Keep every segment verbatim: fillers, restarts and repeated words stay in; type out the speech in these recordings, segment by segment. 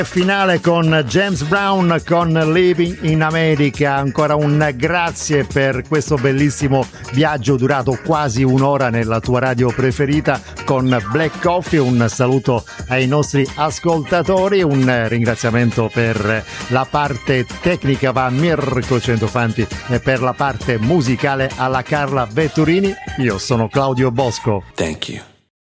Finale con James Brown con Living in America. Ancora un grazie per questo bellissimo viaggio durato quasi un'ora nella tua radio preferita con Black Coffee. Un saluto ai nostri ascoltatori, un ringraziamento per la parte tecnica va a Mirko Centofanti e per la parte musicale alla Carla Vetturini. Io sono Claudio Bosco. Thank you.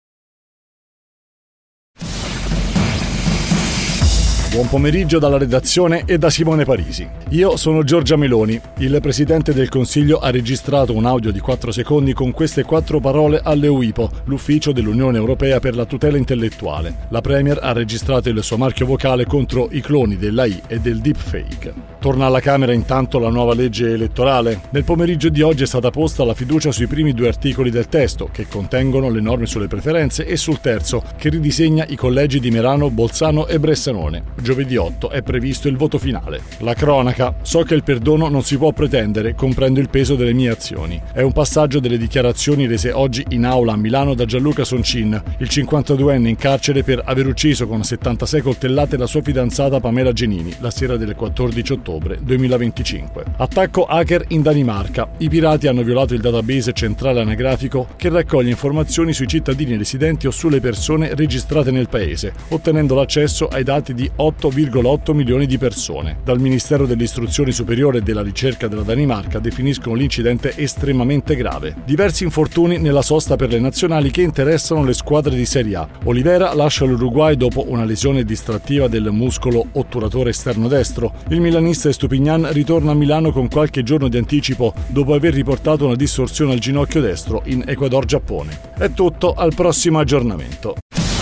Buon pomeriggio dalla redazione e da Simone Parisi. Io sono Giorgia Meloni. Il Presidente del Consiglio ha registrato un audio di quattro secondi con queste quattro parole alle U I P O, l'ufficio dell'Unione Europea per la tutela intellettuale. La Premier ha registrato il suo marchio vocale contro i cloni dell'A I e del deepfake. Torna alla Camera intanto la nuova legge elettorale. Nel pomeriggio di oggi è stata posta la fiducia sui primi due articoli del testo, che contengono le norme sulle preferenze, e sul terzo, che ridisegna i collegi di Merano, Bolzano e Bressanone. Giovedì otto è previsto il voto finale. La cronaca. So che il perdono non si può pretendere, comprendo il peso delle mie azioni. È un passaggio delle dichiarazioni rese oggi in aula a Milano da Gianluca Soncin, il cinquantaduenne in carcere per aver ucciso con settantasei coltellate la sua fidanzata Pamela Genini la sera del quattordici ottobre duemilaventicinque. Attacco hacker in Danimarca. I pirati hanno violato il database centrale anagrafico che raccoglie informazioni sui cittadini residenti o sulle persone registrate nel paese, ottenendo l'accesso ai dati di otto virgola otto milioni di persone. Dal Ministero dell'Istruzione Superiore e della Ricerca della Danimarca definiscono l'incidente estremamente grave. Diversi infortuni nella sosta per le nazionali che interessano le squadre di Serie A. Olivera lascia l'Uruguay dopo una lesione distrattiva del muscolo otturatore esterno destro. Il milanista Estupignan ritorna a Milano con qualche giorno di anticipo dopo aver riportato una distorsione al ginocchio destro in Ecuador-Giappone. È tutto, al prossimo aggiornamento.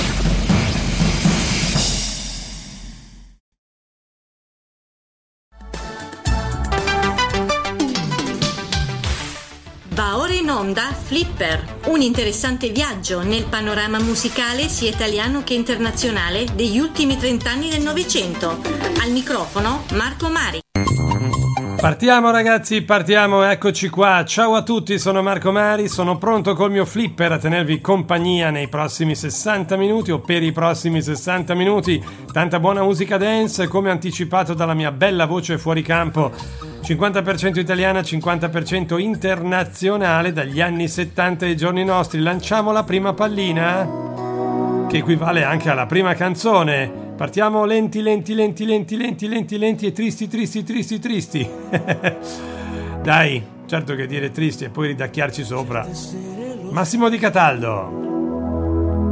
Va ora in onda Flipper, un interessante viaggio nel panorama musicale sia italiano che internazionale degli ultimi trent'anni del Novecento. Al microfono Marco Mari. Partiamo ragazzi, partiamo, eccoci qua. Ciao a tutti, sono Marco Mari, sono pronto col mio Flipper a tenervi compagnia nei prossimi sessanta minuti o per i prossimi sessanta minuti. Tanta buona musica dance, come anticipato dalla mia bella voce fuori campo. cinquanta per cento italiana, cinquanta per cento internazionale dagli anni settanta ai giorni nostri. Lanciamo la prima pallina, che equivale anche alla prima canzone. Partiamo lenti, lenti, lenti, lenti, lenti, lenti, lenti e tristi, tristi, tristi, tristi. Dai, certo che dire tristi e poi ridacchiarci sopra. Massimo Di Cataldo.